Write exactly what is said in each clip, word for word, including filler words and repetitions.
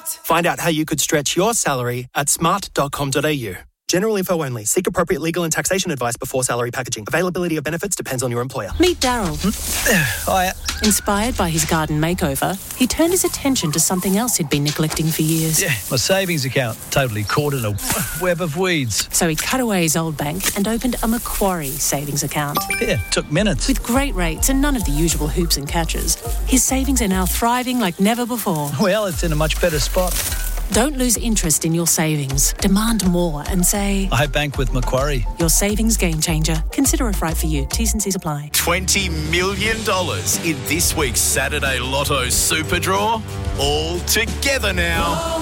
Smart! Find out how you could stretch your salary at smart dot com dot a u. General info only. Seek appropriate legal and taxation advice before salary packaging. Availability of benefits depends on your employer. Meet Daryl. Hiya. Inspired by his garden makeover, he turned his attention to something else he'd been neglecting for years. Yeah, my savings account totally caught in a web of weeds. So he cut away his old bank and opened a Macquarie savings account. Yeah, took minutes. With great rates and none of the usual hoops and catches, his savings are now thriving like never before. Well, it's in a much better spot. Don't lose interest in your savings. Demand more and say, I bank with Macquarie. Your savings game changer. Consider if right for you. T's and C's apply. twenty million dollars in this week's Saturday Lotto Super Draw. All together now.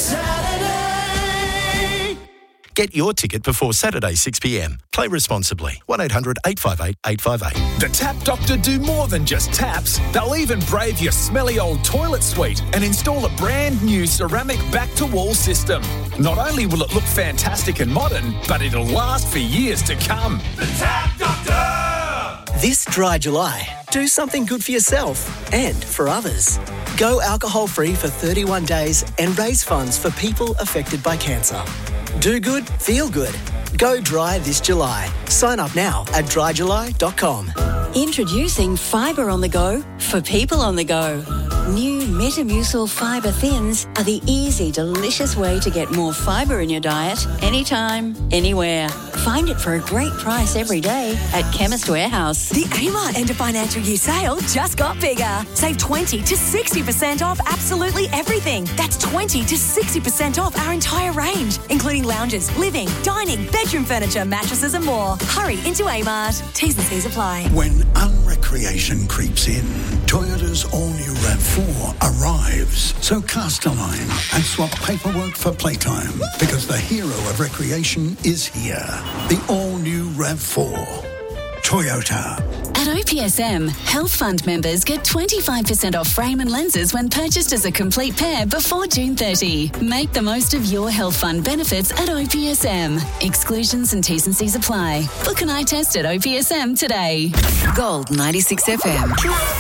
Get your ticket before Saturday six p m. Play responsibly. one eight hundred eight five eight eight five eight. The Tap Doctor do more than just taps. They'll even brave your smelly old toilet suite and install a brand new ceramic back-to-wall system. Not only will it look fantastic and modern, but it'll last for years to come. The Tap Doctor! This dry July, do something good for yourself and for others. Go alcohol-free for thirty-one days and raise funds for people affected by cancer. Do good, feel good. Go dry this July. Sign up now at dry july dot com. Introducing Fibre on the Go for people on the go. New Metamucil Fibre Thins are the easy, delicious way to get more fibre in your diet anytime, anywhere. Find it for a great price every day at Chemist Warehouse. The Amart End of Financial Year sale just got bigger. Save twenty to sixty percent off absolutely everything. That's twenty to sixty percent off our entire range, including lounges, living, dining, bedroom furniture, mattresses and more. Hurry into Amart. T's and C's apply. When unrecreation creeps in, Toyota's all-new RAV four arrives. So cast a line and swap paperwork for playtime, because the hero of recreation is here. The all-new RAV four. Toyota. At O P S M, Health Fund members get twenty-five percent off frame and lenses when purchased as a complete pair before June thirtieth. Make the most of your Health Fund benefits at O P S M. Exclusions and T's and C's apply. Book an eye test at O P S M today. Gold ninety-six F M.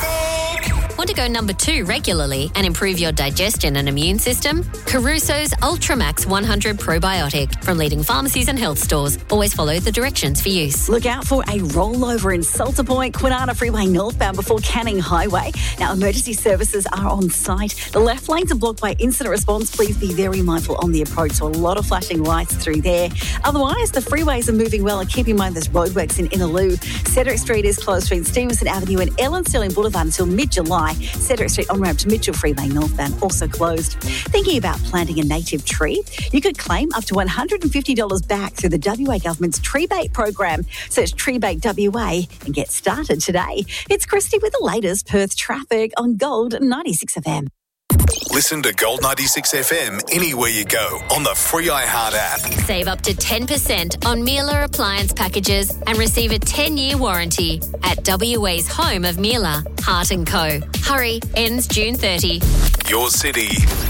Want to go number two regularly and improve your digestion and immune system? Caruso's Ultramax one hundred Probiotic from leading pharmacies and health stores. Always follow the directions for use. Look out for a rollover in Salter Point, Kwinana Freeway northbound before Canning Highway. Now, emergency services are on site. The left lanes are blocked by incident response. Please be very mindful on the approach. So a lot of flashing lights through there. Otherwise, the freeways are moving well, and keep in mind there's roadworks in Innaloo. Cedric Street is closed between Stevenson Avenue and Ellen Sterling Boulevard until mid-July. Cedric Street on-ramp to Mitchell Freeway northbound also closed. Thinking about planting a native tree? You could claim up to one hundred fifty dollars back through the W A Government's Treebate program. Search Treebate W A and get started today. It's Christy with the latest Perth traffic on Gold ninety-six F M. Listen to Gold ninety-six F M anywhere you go on the free iHeart app. Save up to ten percent on Miele appliance packages and receive a ten-year warranty at W A's home of Miele, Hart and Co. Hurry, ends June thirtieth. Your city,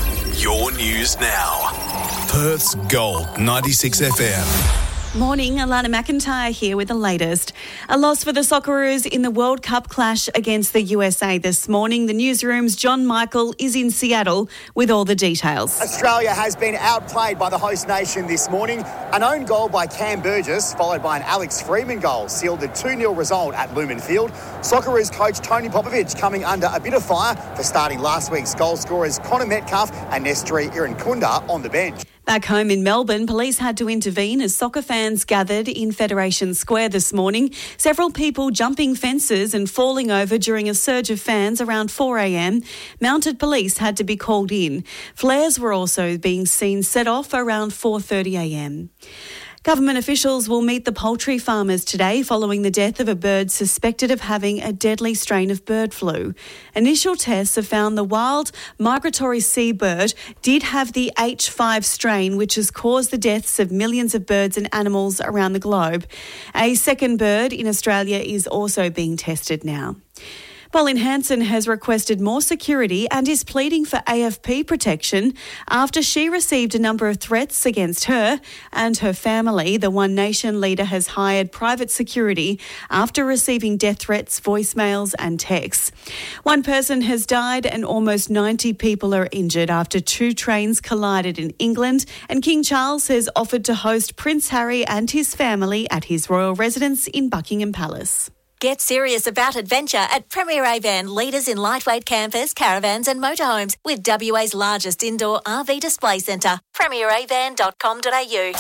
your news now. Perth's Gold ninety-six F M. Morning, Alana McIntyre here with the latest. A loss for the Socceroos in the World Cup clash against the U S A this morning. The newsroom's John Michael is in Seattle with all the details. Australia has been outplayed by the host nation this morning. An own goal by Cam Burgess, followed by an Alex Freeman goal, sealed the two nil result at Lumen Field. Socceroos coach Tony Popovic coming under a bit of fire for starting last week's goal scorers Connor Metcalf and Nestri Irankunda on the bench. Back home in Melbourne, police had to intervene as soccer fans gathered in Federation Square this morning. Several people jumping fences and falling over during a surge of fans around four a m. Mounted police had to be called in. Flares were also being seen set off around four thirty a m. Government officials will meet the poultry farmers today following the death of a bird suspected of having a deadly strain of bird flu. Initial tests have found the wild migratory seabird did have the H five strain, which has caused the deaths of millions of birds and animals around the globe. A second bird in Australia is also being tested now. Pauline Hanson has requested more security and is pleading for A F P protection after she received a number of threats against her and her family. The One Nation leader has hired private security after receiving death threats, voicemails and texts. One person has died and almost ninety people are injured after two trains collided in England, and King Charles has offered to host Prince Harry and his family at his royal residence in Buckingham Palace. Get serious about adventure at Premier Avan, leaders in lightweight campers, caravans and motorhomes with W A's largest indoor R V display centre. premier avan dot com dot a u.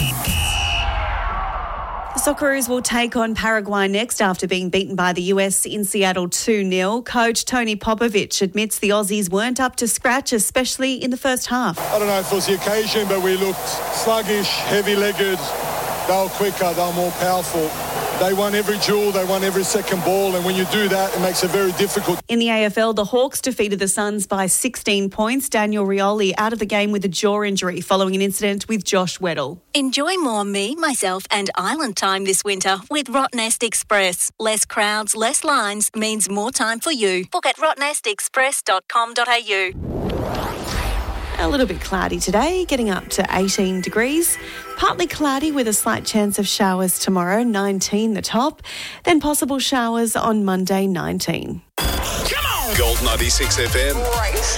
The Socceroos will take on Paraguay next after being beaten by the U S in Seattle two nil. Coach Tony Popovich admits the Aussies weren't up to scratch, especially in the first half. I don't know if it was the occasion, but we looked sluggish, heavy-legged. They were quicker, they were more powerful. They won every duel, they won every second ball, and when you do that, it makes it very difficult. In the A F L, the Hawks defeated the Suns by sixteen points. Daniel Rioli out of the game with a jaw injury following an incident with Josh Weddle. Enjoy more me, myself and island time this winter with Rottnest Express. Less crowds, less lines means more time for you. Book at rottnest express dot com dot a u. A little bit cloudy today, getting up to eighteen degrees. Partly cloudy with a slight chance of showers tomorrow, nineteen the top. Then possible showers on Monday, nineteen. Come on! Gold ninety-six F M. Right.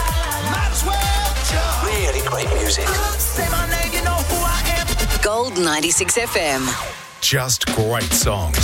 Really great music. Say my name, you know who I am. Gold ninety-six F M. Just great songs.